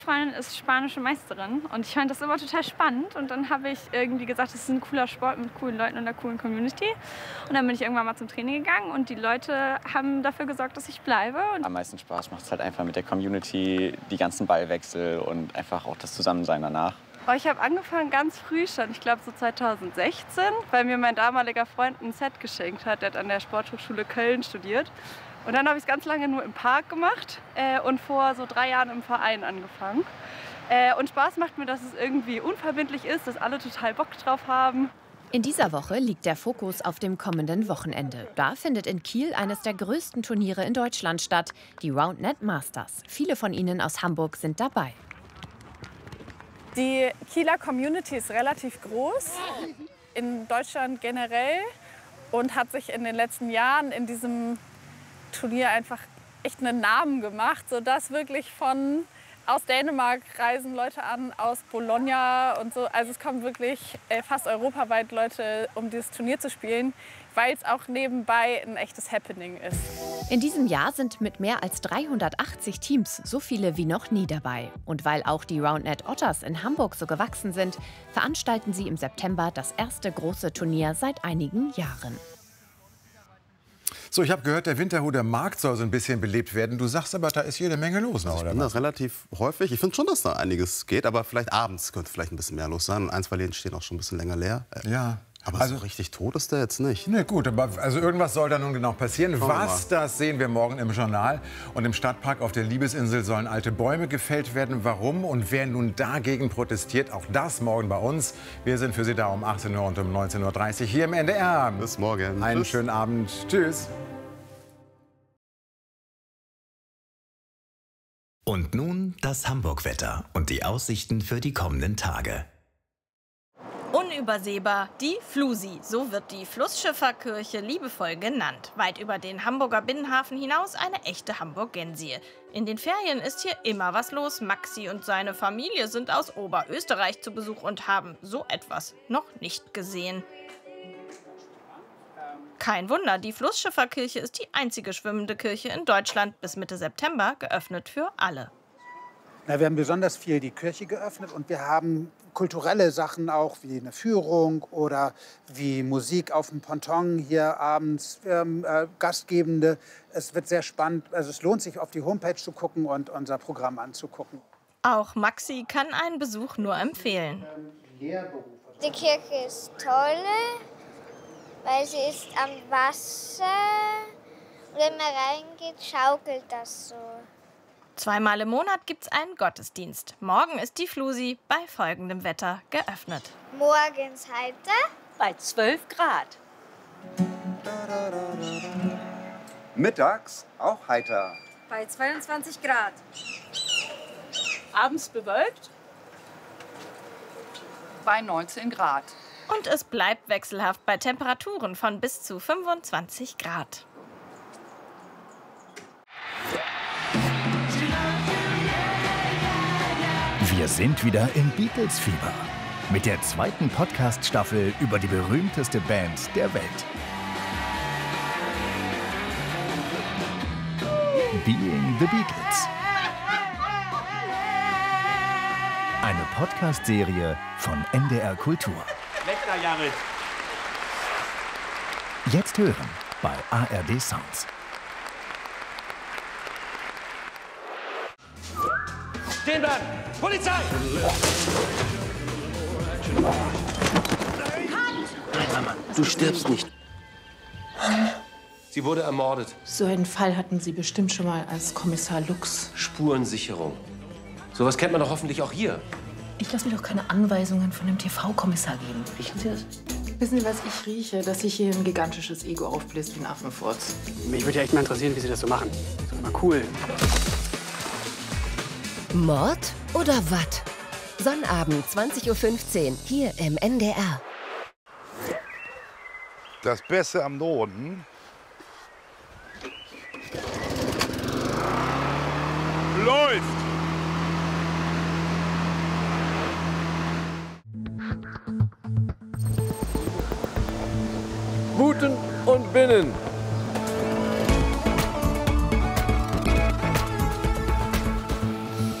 Freundin ist spanische Meisterin und ich fand das immer total spannend und dann habe ich irgendwie gesagt, das ist ein cooler Sport mit coolen Leuten und einer coolen Community und dann bin ich irgendwann mal zum Training gegangen und die Leute haben dafür gesorgt, dass ich bleibe. Am meisten Spaß macht es halt einfach mit der Community, die ganzen Ballwechsel und einfach auch das Zusammensein danach. Ich habe angefangen ganz früh schon, ich glaube so 2016, weil mir mein damaliger Freund ein Set geschenkt hat, der hat an der Sporthochschule Köln studiert. Und dann habe ich es ganz lange nur im Park gemacht und vor so 3 Jahren im Verein angefangen. Und Spaß macht mir, dass es irgendwie unverbindlich ist, dass alle total Bock drauf haben. In dieser Woche liegt der Fokus auf dem kommenden Wochenende. Da findet in Kiel eines der größten Turniere in Deutschland statt, die Roundnet Masters. Viele von ihnen aus Hamburg sind dabei. Die Kieler Community ist relativ groß, in Deutschland generell, und hat sich in den letzten Jahren in diesem Turnier einfach echt einen Namen gemacht, sodass wirklich aus Dänemark reisen Leute an, aus Bologna und so. Also es kommen wirklich fast europaweit Leute, um dieses Turnier zu spielen, weil es auch nebenbei ein echtes Happening ist. In diesem Jahr sind mit mehr als 380 Teams so viele wie noch nie dabei. Und weil auch die Roundnet Otters in Hamburg so gewachsen sind, veranstalten sie im September das erste große Turnier seit einigen Jahren. So, ich habe gehört, der Winterhuder Markt soll so ein bisschen belebt werden. Du sagst aber, da ist jede Menge los noch, Ich oder finde was? das relativ häufig. Ich finde schon, dass da einiges geht. Aber vielleicht abends könnte vielleicht ein bisschen mehr los sein. 1, 2 Läden stehen auch schon ein bisschen länger leer. Ja. Aber so richtig tot ist der jetzt nicht. Ne, gut, aber also irgendwas soll da nun genau passieren. Schauen wir Was, das sehen wir morgen im Journal. Und im Stadtpark auf der Liebesinsel sollen alte Bäume gefällt werden. Warum und wer nun dagegen protestiert, auch das morgen bei uns. Wir sind für Sie da um 18 Uhr und um 19.30 Uhr hier im NDR. Bis morgen. Einen Tschüss. schönen Abend. Tschüss. Und nun das Hamburg-Wetter und die Aussichten für die kommenden Tage. Unübersehbar, die Flusi, so wird die Flussschifferkirche liebevoll genannt. Weit über den Hamburger Binnenhafen hinaus eine echte Hamburgensie. In den Ferien ist hier immer was los. Maxi und seine Familie sind aus Oberösterreich zu Besuch und haben so etwas noch nicht gesehen. Kein Wunder, die Flussschifferkirche ist die einzige schwimmende Kirche in Deutschland, bis Mitte September geöffnet für alle. Wir haben besonders viel die Kirche geöffnet und wir haben kulturelle Sachen auch, wie eine Führung oder wie Musik auf dem Ponton hier abends, Gastgebende. Es wird sehr spannend, also es lohnt sich, auf die Homepage zu gucken und unser Programm anzugucken. Auch Maxi kann einen Besuch nur empfehlen. Die Kirche ist toll, weil sie ist am Wasser. Und wenn man reingeht, schaukelt das so. 2-mal im Monat gibt's einen Gottesdienst. Morgen ist die Flusi bei folgendem Wetter geöffnet. Morgens heiter. Bei 12 Grad. Mittags auch heiter. Bei 22 Grad. Abends bewölkt. Bei 19 Grad. Und es bleibt wechselhaft bei Temperaturen von bis zu 25 Grad. Wir sind wieder im Beatles-Fieber. Mit der zweiten Podcast-Staffel über die berühmteste Band der Welt. Being the Beatles. Eine Podcast-Serie von NDR Kultur. Jetzt hören bei ARD Sounds. Stehen bleiben! Polizei! Du stirbst nicht. Sie wurde ermordet. So einen Fall hatten Sie bestimmt schon mal als Kommissar Lux. Spurensicherung. Sowas kennt man doch hoffentlich auch hier. Ich lasse mir doch keine Anweisungen von dem TV-Kommissar geben. Riechen Sie das? Wissen Sie, was ich rieche? Dass sich hier ein gigantisches Ego aufbläst wie ein Affenfurz. Mich würde ja echt mal interessieren, wie Sie das so machen. Das ist mal cool. Mord oder Watt? Sonnabend, 20:15 Uhr, hier im NDR. Das Beste am Norden läuft. Guten und Binnen.